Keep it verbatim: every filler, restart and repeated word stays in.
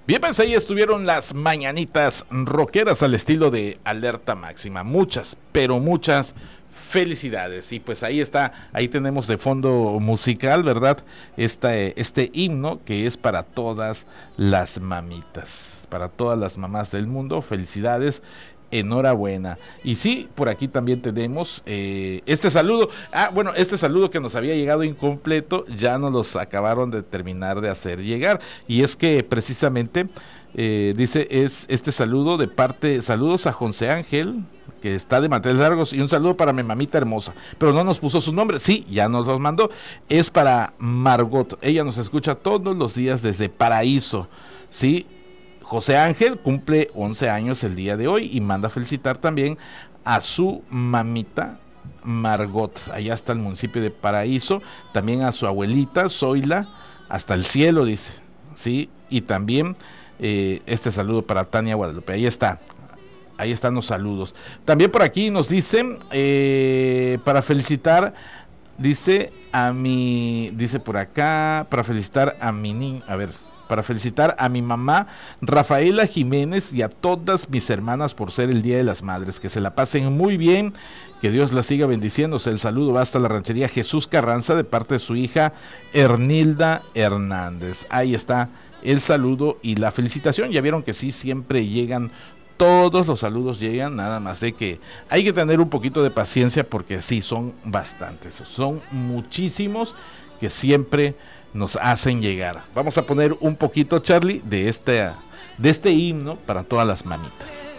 Bien, pues ahí estuvieron las mañanitas rockeras al estilo de Alerta Máxima. Muchas, pero muchas felicidades. Y pues ahí está, ahí tenemos de fondo musical, ¿verdad? Este, este himno que es para todas las mamitas, para todas las mamás del mundo. Felicidades. Enhorabuena. Y sí, por aquí también tenemos eh, este saludo. Ah, bueno, este saludo que nos había llegado incompleto, ya nos los acabaron de terminar de hacer llegar. Y es que precisamente eh, dice, es este saludo de parte, saludos a José Ángel, que está de manteles largos, y un saludo para mi mamita hermosa. Pero no nos puso su nombre. Sí, ya nos los mandó. Es para Margot. Ella nos escucha todos los días desde Paraíso. Sí. José Ángel cumple once años el día de hoy y manda felicitar también a su mamita Margot, allá hasta el municipio de Paraíso, también a su abuelita Zoila, hasta el cielo, dice, sí, y también eh, este saludo para Tania Guadalupe, ahí está. Ahí están los saludos. También por aquí nos dicen, eh, para felicitar, dice a mi, dice por acá, para felicitar a mi niño, a ver, para felicitar a mi mamá Rafaela Jiménez y a todas mis hermanas por ser el Día de las Madres, que se la pasen muy bien, que Dios la siga bendiciendo. O sea, el saludo va hasta la ranchería Jesús Carranza de parte de su hija Ernilda Hernández. Ahí está el saludo y la felicitación. Ya vieron que sí, siempre llegan, todos los saludos llegan, nada más de que hay que tener un poquito de paciencia porque sí, son bastantes, son muchísimos que siempre nos hacen llegar. Vamos a poner un poquito, Charlie, de este, de este himno para todas las mamitas.